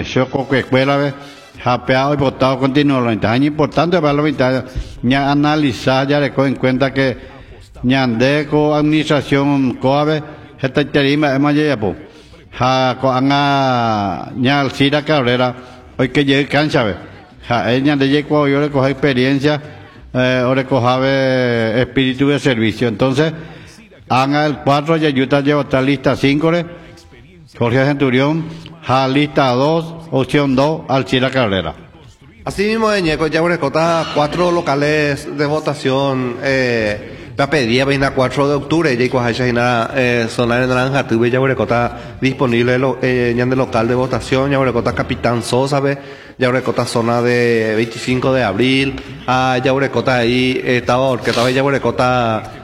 choco que escuela, japeado y votado continuo. Es importante para los ya analizar, ya le cogen en cuenta que ñandeco administración coave, esta terima es más ya po. Ja coanga ña Alcira Cabrera, hoy que llegue cancha, ja ella de llego yo le cojo experiencia, o le coja espíritu de servicio. Entonces, haga el 4 y ayuda lleva otra lista 5, Jorge Centurión, ja lista 2, opción 2, Alcira Cabrera. Así mismo, Ñeco, ya Yaburecota, 4 locales de votación, la pedía 24 de octubre, ya Cuajayana, zona de Naranja, tuve Yaburecota disponible, en el local de votación, Yaburecota Capitán Sosa, Yaburecota zona de 25 de abril, Yaburecota ahí, estaba Yaburecota,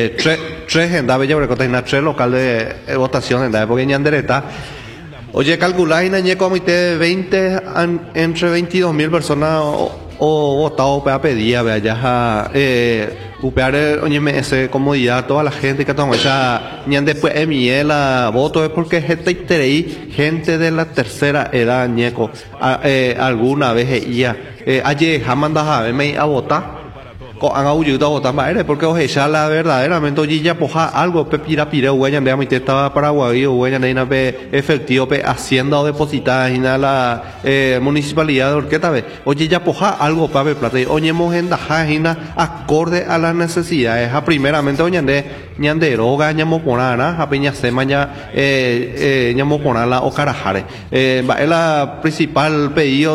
3 en Dave, Yaburecota, en 3 local de votación, en Dave, porque Ñandereta. Oye, calculáis en Ñeco comité 20 entre 22.000 personas o votado para pedir, ya upear oye ese comodidad toda la gente que toma esa ñan después la voto es porque gente de la tercera edad Ñeco alguna vez ella ayer jamás a votar han ayudado a votar más porque oye ya la verdaderamente oye ya poja algo pepira pire huella de amite estaba Paraguay huella de una efectivo hacienda o depositada en la municipalidad de Orqueta oye ya poja algo para plata oye mojenda jajina acorde a las necesidades a primeramente oye de ñanderoga ñamoponana a peña semaña ñamoponala o carajare es la principal pedido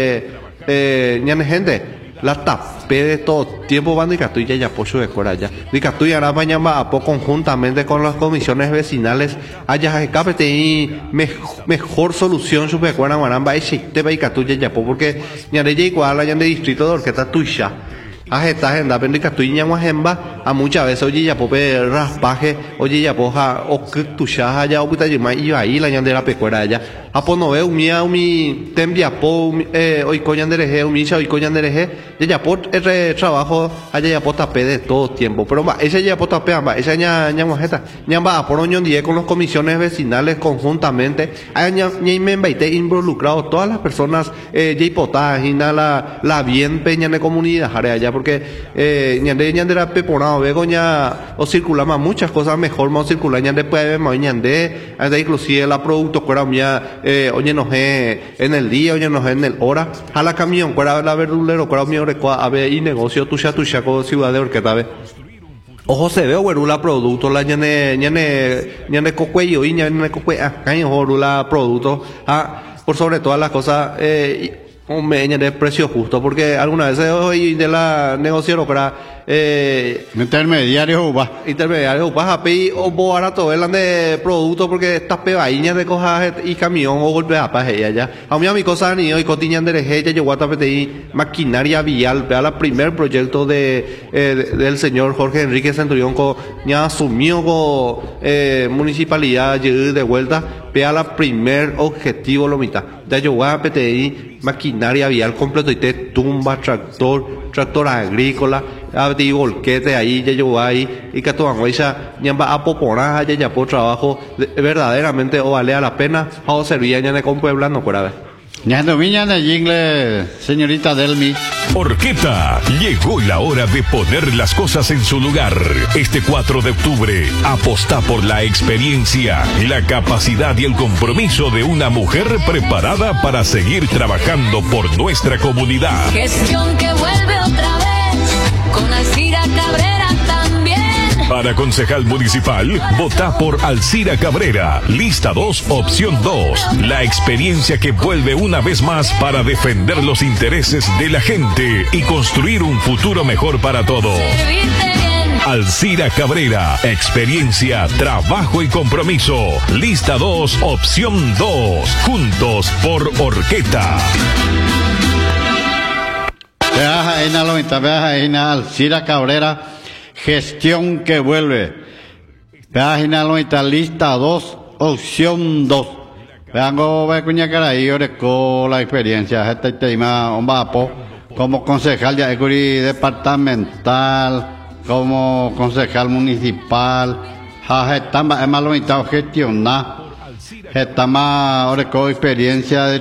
de ñane gente la tapé de todo tiempo van de Catuya y apoyo de Coraya. De Catuya ahora mañana a conjuntamente con las comisiones vecinales haya escape y mejor solución sobre Cuana Guaramba y te va y Catuya y apo porque ya de igual allá de distrito de Orqueta Tuya. A esta agenda pendica tuiña guajemba a muchas veces oye ya pope raspaje oye ya poja o que tuya ya o puta yema y ahí la ñandera pecuera ya a po no veo mi tembia po hoy coñandereje umicha hoy coñandereje ya por el trabajo allá ya po tapé de todo tiempo pero va ese ya po tapé va esa ña guajeta ña va por oño día con las comisiones vecinales conjuntamente ña me invité involucrado todas las personas ya hipotadas y nada la bien peña de comunidad allá porque ñandera peponado vego ña o circula más muchas cosas mejor más circular ñande puede más ñande hasta inclusive la producto fuera mía oye no en el día oye no en el hora a la camión fuera la verdulero fuera mi a ver y negocio tuya con ciudad de Orqueta ve ojo se ve la producto la ñane cocuello y ñane cocue caño la producto por sobre todas las cosas un meña de precio justo porque alguna vez hoy de la negociero para intermediarios upas a pedir o barato velan de producto porque estas pebaíñas de cosas y camión o golpe a paje allá a mí a mi cosa ni hoy cotiñan de reje yo guata PTI maquinaria vial vea la primer proyecto del señor Jorge Enrique Centurión ya asumió con municipalidad de vuelta vea la primer objetivo lo mitad ya yo voy a PTI maquinaria vial completo y te tumba tractor agrícola y volquete ahí ya yo ahí y que todo ella ya va a poponar ya por trabajo verdaderamente o vale a la pena o serviría ya de compueblano por ver ya dominan el jingle señorita Delmi. Orqueta, llegó la hora de poner las cosas en su lugar. Este 4 de octubre, apostá por la experiencia, la capacidad y el compromiso de una mujer preparada para seguir trabajando por nuestra comunidad. Gestión que vuelve otra vez, con Alcira Cabrera también. Para concejal municipal, vota por Alcira Cabrera, lista 2, opción 2. La experiencia que vuelve una vez más para defender los intereses de la gente y construir un futuro mejor para todos. Alcira Cabrera, experiencia, trabajo y compromiso. Lista 2, opción 2. Juntos por Orqueta. Alcira Cabrera, gestión que vuelve. Página 90, lista 2, opción 2. Vengo a cuña caray, con la experiencia, este tema, como concejal de Agri departamental, como concejal municipal, estamos gestionar, estamos con experiencia de